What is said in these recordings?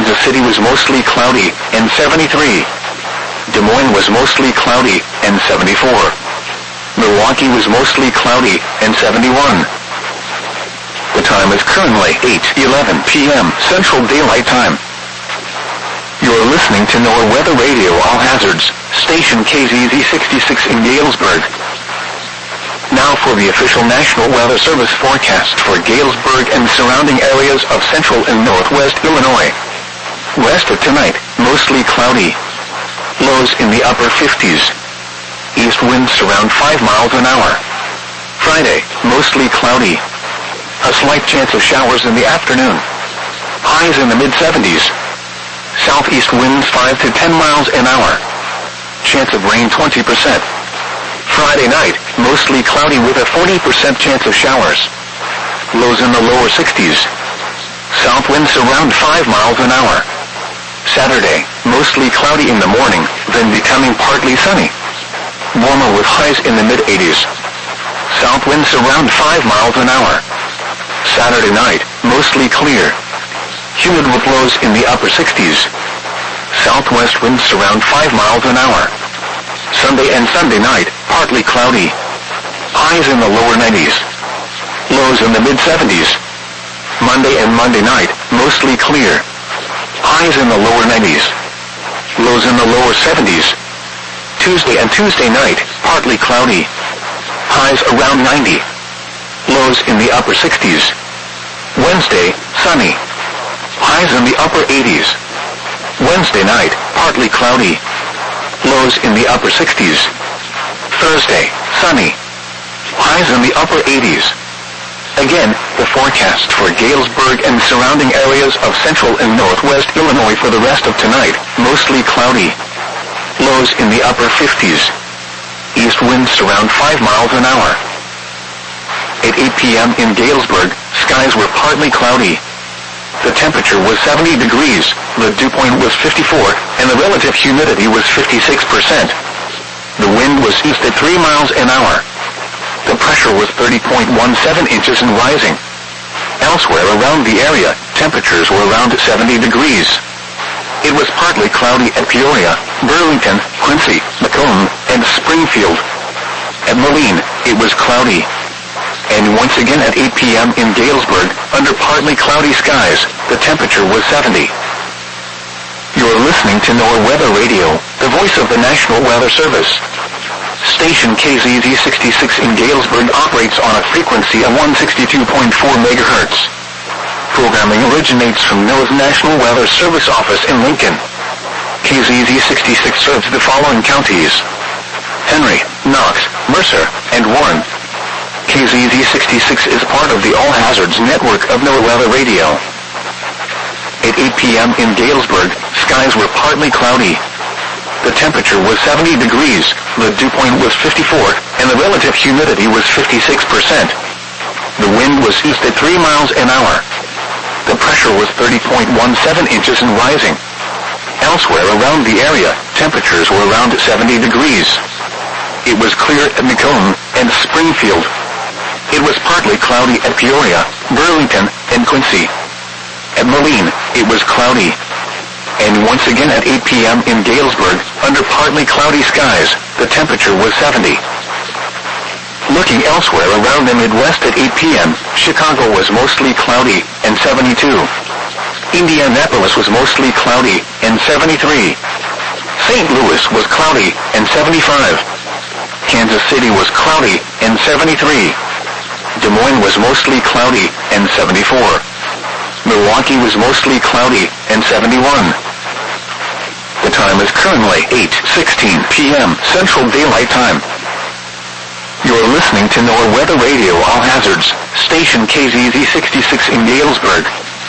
Kansas City was mostly cloudy and 73. Des Moines was mostly cloudy and 74. Milwaukee was mostly cloudy and 71. The time is currently 8:11 p.m. Central Daylight Time. You're listening to NOAA Weather Radio All Hazards, station KZZ 66 in Galesburg. Now for the official National Weather Service forecast for Galesburg and surrounding areas of central and northwest Illinois. West of tonight, mostly cloudy. Lows in the upper 50s. East winds around 5 miles an hour. Friday, mostly cloudy. A slight chance of showers in the afternoon. Highs in the mid-70s. Southeast winds 5 to 10 miles an hour. Chance of rain 20%. Friday night, mostly cloudy with a 40% chance of showers. Lows in the lower 60s. South winds around 5 miles an hour. Saturday, mostly cloudy in the morning, then becoming partly sunny. Warmer with highs in the mid-80s. South winds around 5 miles an hour. Saturday night, mostly clear. Humid with lows in the upper 60s. Southwest winds around 5 miles an hour. Sunday and Sunday night, partly cloudy. Highs in the lower 90s. Lows in the mid-70s. Monday and Monday night, mostly clear. Highs in the lower 90s. Lows in the lower 70s. Tuesday and Tuesday night, partly cloudy. Highs around 90. Lows in the upper 60s. Wednesday, sunny. Highs in the upper 80s. Wednesday night, partly cloudy. Lows in the upper 60s. Thursday, sunny. Highs in the upper 80s. Again, the forecast for Galesburg and surrounding areas of central and northwest Illinois for the rest of tonight, mostly cloudy. Lows in the upper 50s. East winds around 5 miles an hour. At 8 p.m. in Galesburg, skies were partly cloudy. The temperature was 70 degrees, the dew point was 54, and the relative humidity was 56%. The wind was east at 3 miles an hour. The pressure was 30.17 inches and rising. Elsewhere around the area, temperatures were around 70 degrees. It was partly cloudy at Peoria, Burlington, Quincy, Macomb, and Springfield. At Moline, it was cloudy. And once again at 8 p.m. in Galesburg, under partly cloudy skies, the temperature was 70. You're listening to NOAA Weather Radio, the voice of the National Weather Service. Station KZZ 66 in Galesburg operates on a frequency of 162.4 MHz. Programming originates from NOAA's National Weather Service office in Lincoln. KZZ 66 serves the following counties: Henry, Knox, Mercer, and Warren. KZZ 66 is part of the All Hazards network of NOAA Weather Radio. At 8 p.m. in Galesburg, skies were partly cloudy. The temperature was 70 degrees, the dew point was 54, and the relative humidity was 56%. The wind was east at 3 miles an hour. The pressure was 30.17 inches and rising. Elsewhere around the area, temperatures were around 70 degrees. It was clear at Macomb and Springfield. It was partly cloudy at Peoria, Burlington, and Quincy. At Moline, it was cloudy. And once again at 8 p.m. in Galesburg, under partly cloudy skies, the temperature was 70. Looking elsewhere around the Midwest at 8 p.m., Chicago was mostly cloudy and 72. Indianapolis was mostly cloudy and 73. St. Louis was cloudy and 75. Kansas City was cloudy and 73. Des Moines was mostly cloudy and 74. Milwaukee was mostly cloudy and 71. The time is currently 8:16 p.m. Central Daylight Time. You're listening to NOAA Weather Radio All Hazards, station KZZ 66 in Galesburg.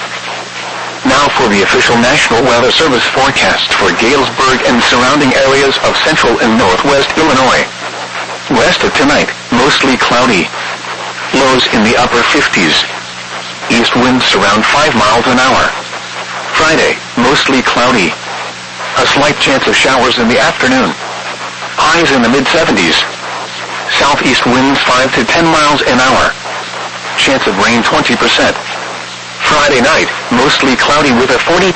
Now for the official National Weather Service forecast for Galesburg and surrounding areas of central and northwest Illinois. West of tonight, mostly cloudy. Lows in the upper 50s. East winds around 5 miles an hour. Friday, mostly cloudy. A slight chance of showers in the afternoon. Highs in the mid-70s. Southeast winds 5 to 10 miles an hour. Chance of rain 20%. Friday night, mostly cloudy with a 40%